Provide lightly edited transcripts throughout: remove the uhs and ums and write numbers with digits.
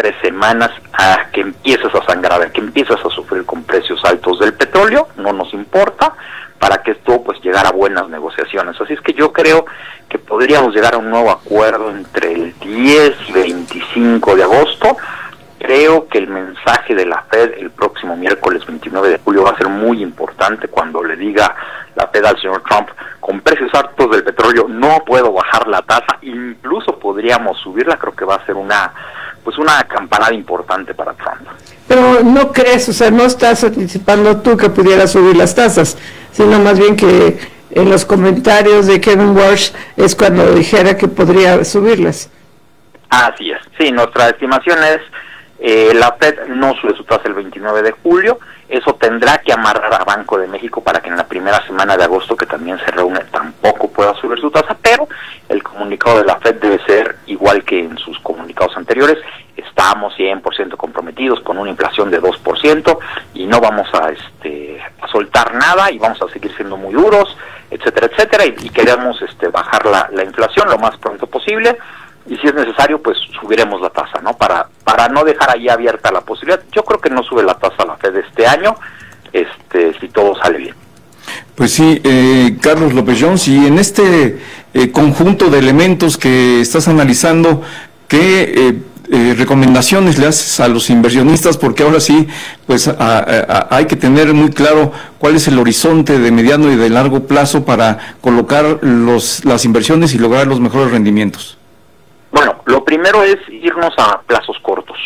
3 semanas a que empieces a sangrar, a que empieces a sufrir con precios altos del petróleo, no nos importa, para que esto pues llegara a buenas negociaciones. Así es que yo creo que podríamos llegar a un nuevo acuerdo entre el 10 y 25 de agosto. Creo que el mensaje de la Fed el próximo miércoles 29 de julio va a ser muy importante cuando le diga la Fed al señor Trump: con precios altos del petróleo no puedo bajar la tasa, incluso podríamos subirla. Creo que va a ser una campanada importante para Trump. Pero no crees, o sea, no estás anticipando tú que pudiera subir las tasas, sino más bien que en los comentarios de Kevin Warsh es cuando dijera que podría subirlas. Así es, sí, nuestra estimación es la Fed no sube su tasa el 29 de julio, eso tendrá que amarrar a Banco de México para que en la primera semana de agosto, que también se reúne, tampoco pueda subir su tasa, pero el comunicado de la Fed debe ser igual que en sus comunicados anteriores: estamos 100% comprometidos con una inflación de 2% y no vamos a soltar nada y vamos a seguir siendo muy duros, etcétera, etcétera, y queremos bajar la inflación lo más pronto posible. Y si es necesario, pues subiremos la tasa, ¿no? Para no dejar ahí abierta la posibilidad. Yo creo que no sube la tasa la Fed este año, si todo sale bien. Pues sí, Carlos López Jones, y en este conjunto de elementos que estás analizando, ¿qué recomendaciones le haces a los inversionistas? Porque ahora sí, pues hay que tener muy claro cuál es el horizonte de mediano y de largo plazo para colocar las inversiones y lograr los mejores rendimientos. Bueno, lo primero es irnos a plazos cortos.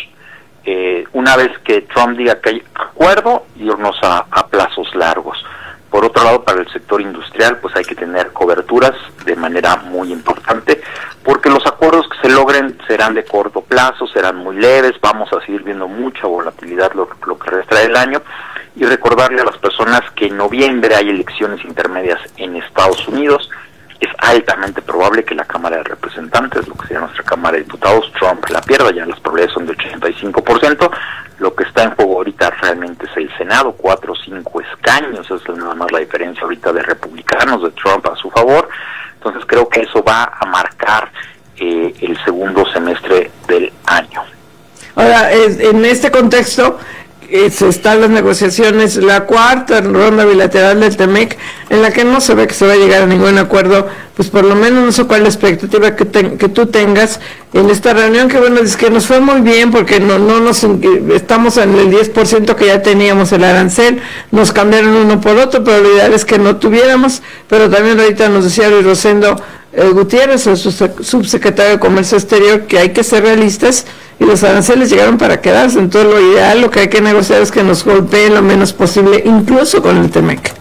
Una vez que Trump diga que hay acuerdo, irnos a plazos largos. Por otro lado, para el sector industrial, pues hay que tener coberturas de manera muy importante, porque los acuerdos que se logren serán de corto plazo, serán muy leves, vamos a seguir viendo mucha volatilidad lo que resta del año. Y recordarle a las personas que en noviembre hay elecciones intermedias en Estados Unidos. Es altamente probable que la Cámara de Representantes, lo que sería nuestra Cámara de Diputados, Trump la pierda. Ya las probabilidades son de 85%. Lo que está en juego ahorita realmente es el Senado, 4 o 5 escaños, es nada más la diferencia ahorita de republicanos, de Trump a su favor. Entonces creo que eso va a marcar el segundo semestre del año. Ahora, en este contexto, se están las negociaciones, la cuarta ronda bilateral del TEMEC, en la que no se ve que se va a llegar a ningún acuerdo. Pues por lo menos no sé cuál es la expectativa que tú tengas en esta reunión, que bueno, es que nos fue muy bien porque estamos en el 10% que ya teníamos el arancel, nos cambiaron uno por otro, pero lo ideal es que no tuviéramos. Pero también ahorita nos decía Luis Rosendo Gutiérrez, el subsecretario de Comercio Exterior, que hay que ser realistas y los aranceles llegaron para quedarse. Entonces lo ideal, lo que hay que negociar es que nos golpeen lo menos posible, incluso con el TEMEC.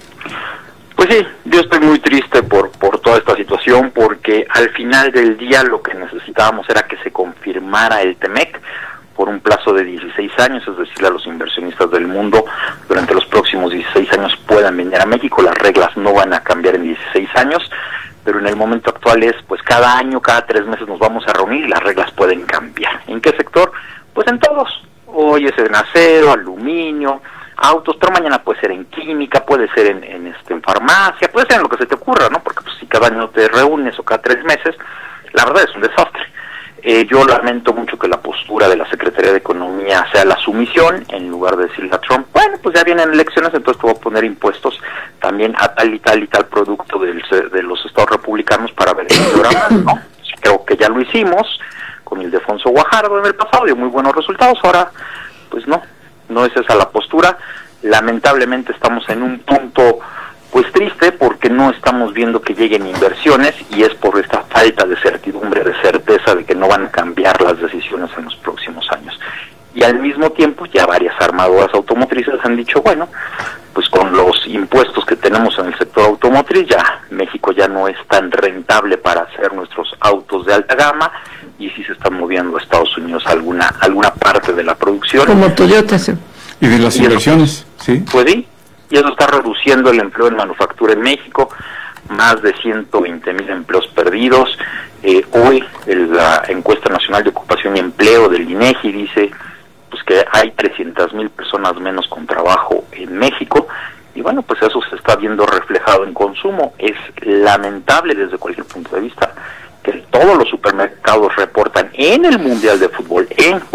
Pues sí, yo estoy muy triste por toda esta situación, porque al final del día lo que necesitábamos era que se confirmara el TEMEC por un plazo de 16 años, es decir, a los inversionistas del mundo durante los próximos 16 años puedan venir a México. Las reglas no van a cambiar en 16 años, pero en el momento actual es, pues cada año, cada 3 meses nos vamos a reunir y las reglas pueden cambiar. ¿En qué sector? Pues en todos. Hoy es en acero, aluminio, autos, pero mañana puede ser en química, puede ser en farmacia, puede ser en lo que se te ocurra, ¿no? Porque pues si cada año te reúnes o cada 3 meses, la verdad es un desastre. Yo lamento mucho que la postura de la Secretaría de Economía sea la sumisión, en lugar de decirle a Trump: bueno, pues ya vienen elecciones, entonces te voy a poner impuestos también a tal y tal y tal producto de los estados republicanos para beneficiar más, ¿no? Creo que ya lo hicimos con Ildefonso Guajardo en el pasado, dio muy buenos resultados. Ahora, pues no es esa la postura. Lamentablemente estamos en un punto pues triste, porque no estamos viendo que lleguen inversiones, y es por esta falta de certidumbre, de certeza de que no van a cambiar las decisiones en los próximos años. Y al mismo tiempo ya varias armadoras automotrices han dicho: bueno, pues con los impuestos que tenemos en el sector automotriz, ya México ya no es tan rentable para hacer nuestros autos de alta gama, y sí se están moviendo a Estados Unidos alguna parte de la producción. Como Toyota, sí. Y de las inversiones, ¿sí? Pues sí, y eso está reduciendo el empleo en manufactura en México, más de 120,000 empleos perdidos. Hoy la encuesta nacional de ocupación y empleo del INEGI dice pues que hay 300,000 personas menos con trabajo en México, y bueno, pues eso se está viendo reflejado en consumo. Es lamentable desde cualquier punto de vista que todos los supermercados reportan en el Mundial de Fútbol, en